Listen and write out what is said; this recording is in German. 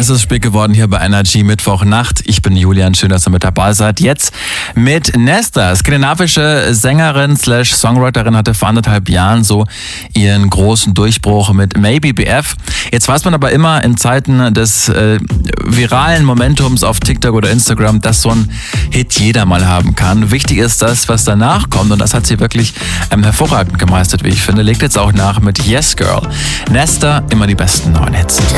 Es ist spät geworden hier bei Energy Mittwochnacht. Ich bin Julian, schön, dass ihr mit dabei seid. Jetzt mit Nesta, skandinavische Sängerin / Songwriterin, hatte vor 1,5 Jahren so ihren großen Durchbruch mit Maybe BF. Jetzt weiß man aber immer in Zeiten des viralen Momentums auf TikTok oder Instagram, dass so ein Hit jeder mal haben kann. Wichtig ist das, was danach kommt, und das hat sie wirklich hervorragend gemeistert, wie ich finde. Legt jetzt auch nach mit Yes Girl. Nesta, immer die besten neuen Hits.